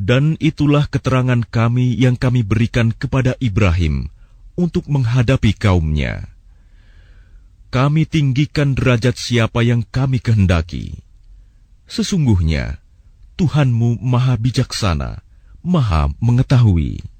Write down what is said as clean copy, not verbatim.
Dan itulah keterangan kami yang kami berikan kepada Ibrahim untuk menghadapi kaumnya. Kami tinggikan derajat siapa yang kami kehendaki. Sesungguhnya Tuhanmu Maha Bijaksana, Maha Mengetahui.